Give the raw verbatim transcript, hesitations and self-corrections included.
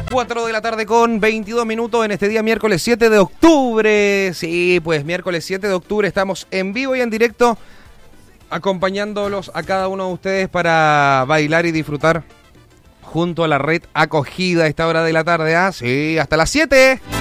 cuatro de la tarde con veintidós minutos en este día miércoles siete de octubre. Sí, pues miércoles siete de octubre estamos en vivo y en directo acompañándolos a cada uno de ustedes para bailar y disfrutar junto a la red acogida a esta hora de la tarde. ¿Ah? Sí, hasta las siete.